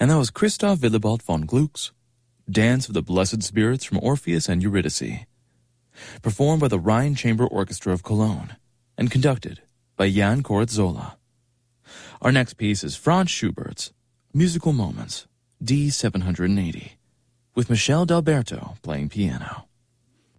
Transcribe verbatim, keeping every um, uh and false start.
And that was Christoph Willibald von Gluck's Dance of the Blessed Spirits from Orpheus and Eurydice, performed by the Rhine Chamber Orchestra of Cologne and conducted by Jan Koretzola. Our next piece is Franz Schubert's Musical Moments, D seven eighty, with Michel D'Alberto playing piano.